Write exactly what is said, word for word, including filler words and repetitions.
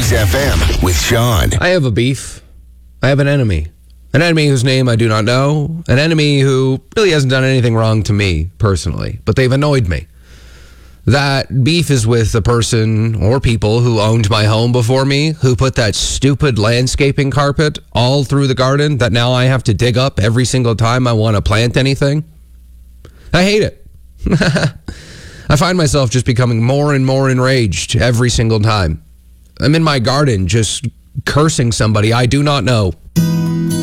Cruise F M with Sean. I have a beef. I have an enemy. An enemy whose name I do not know. An enemy who really hasn't done anything wrong to me personally, but they've annoyed me. That beef is with the person or people who owned my home before me, who put that stupid landscaping carpet all through the garden that now I have to dig up every single time I want to plant anything. I hate it. I find myself just becoming more and more enraged every single time. I'm in my garden just cursing somebody I do not know.